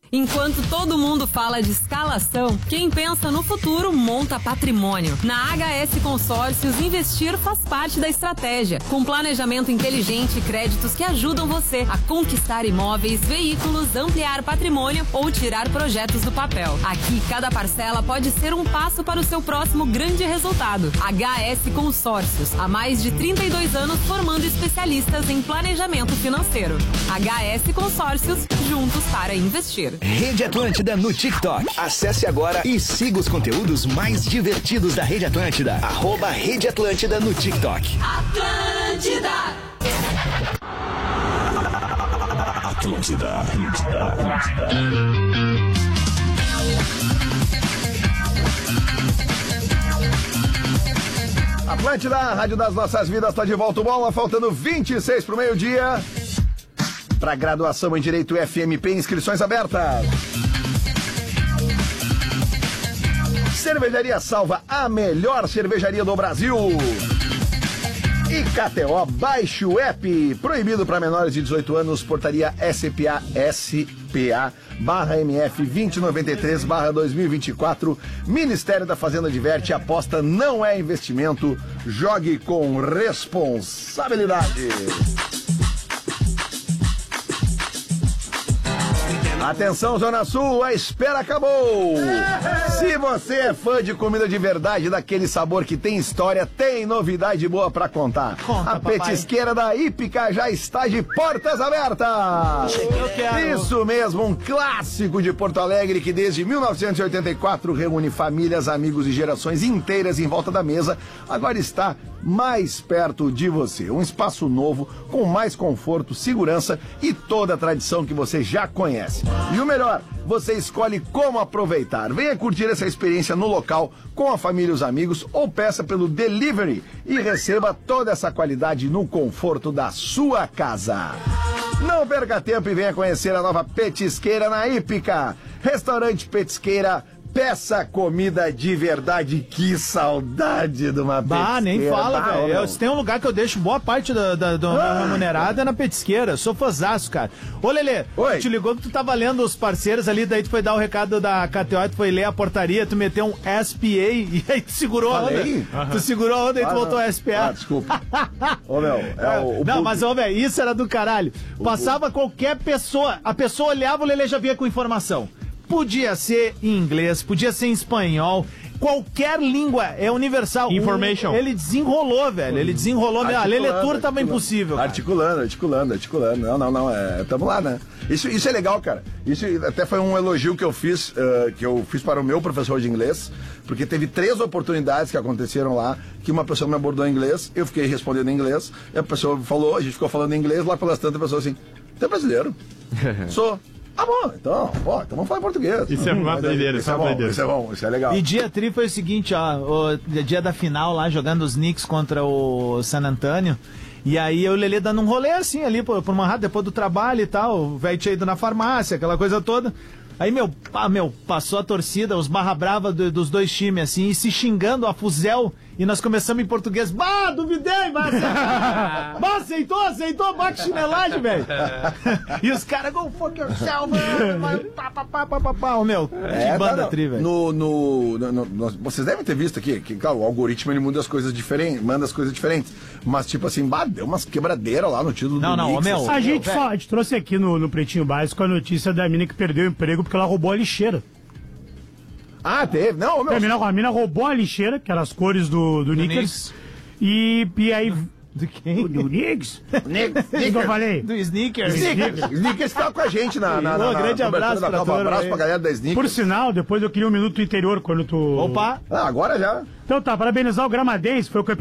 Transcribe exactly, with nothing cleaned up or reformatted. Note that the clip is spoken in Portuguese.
Enquanto todo mundo fala de escalação, quem pensa no futuro monta patrimônio. Na H S Consórcios, investir faz parte da estratégia. Com planejamento inteligente e créditos que ajudam você a conquistar imóveis, veículos, ampliar patrimônio ou tirar projetos do papel. Aqui, cada parcela pode ser um passo para o seu próximo grande resultado. H S Consórcios, há mais de trinta e dois anos formando especialistas em planejamento financeiro. H S Consórcios, juntos para investir. Rede Atlântida no TikTok. Acesse agora e siga os conteúdos mais divertidos da Rede Atlântida. Arroba Rede Atlântida no TikTok. Atlântida! Atlântida, Atlântida, Atlântida. Atlântida, Rádio das Nossas Vidas, tá de volta o bola, faltando vinte e seis pro meio-dia. Para graduação em Direito F M P, inscrições abertas. Cervejaria Salva, a melhor cervejaria do Brasil. E K T O, baixe o app. Proibido para menores de dezoito anos, portaria S P A, S P A, barra M F vinte e noventa e três, barra dois mil e vinte e quatro. Ministério da Fazenda diverte, aposta não é investimento. Jogue com responsabilidade. Atenção, Zona Sul, a espera acabou! Se você é fã de comida de verdade, daquele sabor que tem história, tem novidade boa pra contar. Conta, a petisqueira papai. Da Hípica já está de portas abertas! Eu quero. Isso mesmo, um clássico de Porto Alegre que desde mil novecentos e oitenta e quatro reúne famílias, amigos e gerações inteiras em volta da mesa, agora está mais perto de você. Um espaço novo, com mais conforto, segurança e toda a tradição que você já conhece. E o melhor, você escolhe como aproveitar. Venha curtir essa experiência no local, com a família e os amigos, ou peça pelo delivery e receba toda essa qualidade no conforto da sua casa. Não perca tempo e venha conhecer a nova petisqueira na Hípica. Restaurante Petisqueira. Peça comida de verdade, que saudade de uma petisqueira. Bah, nem fala, velho. Se tem um lugar que eu deixo boa parte da, da, da ah, remunerada é na petisqueira. Sou fãzaço, cara. Ô, Lelê, tu te ligou que tu tava lendo os parceiros ali, daí tu foi dar o recado da K T O, tu foi ler a portaria, tu meteu um S P A e aí tu segurou a onda. Uhum. Tu segurou a onda e tu ah, voltou a S P A. Ah, desculpa. Ô, meu, é o... o não, mas, ô, velho, isso era do caralho. O Passava bu... qualquer pessoa, a pessoa olhava, o Lelê já vinha com informação. Podia ser em inglês, podia ser em espanhol, qualquer língua é universal. Information. Ele desenrolou, velho, ele desenrolou. A leitura tava impossível. Cara. Articulando, articulando, articulando. Não, não, não, é, tamo lá, né? Isso, isso é legal, cara. Isso até foi um elogio que eu fiz, uh, que eu fiz para o meu professor de inglês, porque teve três oportunidades que aconteceram lá, que uma pessoa me abordou em inglês, eu fiquei respondendo em inglês, e a pessoa falou, a gente ficou falando em inglês, lá pelas tantas, a pessoa assim, você é brasileiro? Sou. Ah, bom, então, pô, então vamos falar em português. Isso é uma doideira, isso é bom, isso é bom, isso é legal. E dia tri foi o seguinte, ó, o dia da final lá, jogando os Knicks contra o San Antonio, e aí eu e o Lelê dando um rolê assim ali, por, por uma rádio, depois do trabalho e tal, o velho tinha ido na farmácia, aquela coisa toda. Aí, meu, pá, meu, passou a torcida, os barra brava do, dos dois times, assim, e se xingando a fuzel, e nós começamos em português. Bah, duvidei, mas bah, aceitou, aceitou, bate chinelagem, velho. E os caras, go fuck yourself, pá, pá, pá, pá, pá, pá, meu, é, que banda tá, tri, velho. No, no, no, no, vocês devem ter visto aqui, que, claro, o algoritmo, ele muda as coisas diferentes, manda as coisas diferentes, mas tipo assim, bah, deu umas quebradeiras lá no título não, do não, Knicks, meu, assim, a, gente meu, fala, a gente trouxe aqui no, no Pretinho Básico a notícia da mina que perdeu o emprego porque ela roubou a lixeira. Ah, teve? Não, meu... A mina, a mina roubou a lixeira, que eram as cores do, do, do Knicks, e, e aí... Do quem? Do Knicks? Knicks. O que eu falei? Do Sneakers. Sneakers. Sneakers tá com a gente na... na, na, um grande na abraço pra todos. Um abraço pra galera da Sneakers. Por sinal, depois eu queria um minuto interior quando tu... Opa! Ah, agora já. Então tá, parabenizar o Gramadense, foi o campeão